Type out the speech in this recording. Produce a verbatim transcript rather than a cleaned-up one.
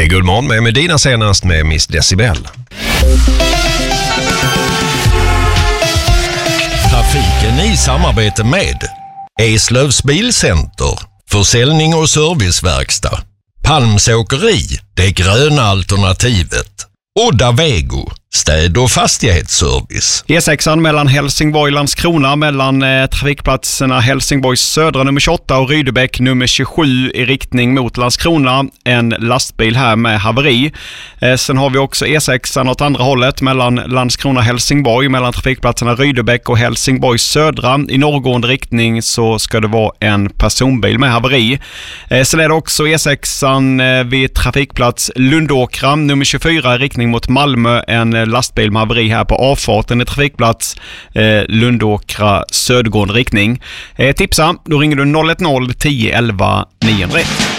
är Gullmorgon med Medina senast med Miss Decibel. Trafiken i samarbete med Eslövs Bilcenter, försäljning och serviceverkstad. Palms åkeri, det gröna alternativet. Odda Vego, städ- och fastighetsservice. E sexan mellan Helsingborg och Landskrona mellan eh, trafikplatserna Helsingborgs södra nummer tjugoåtta och Rydebäck nummer tjugosju i riktning mot Landskrona. En lastbil här med haveri. Eh, sen har vi också E sexan åt andra hållet mellan Landskrona och Helsingborg mellan trafikplatserna Rydebäck och Helsingborgs södra. I norrgående riktning så ska det vara en personbil med haveri. Eh, sen är det också E sexan eh, vid trafikplats Lundåkra nummer tjugofyra i riktning mot Malmö. En lastbil med haveri här på avfarten i trafikplats eh, Lundåkra södergående riktning. Eh, tipsa, då ringer du noll ett noll tio elva niohundraett.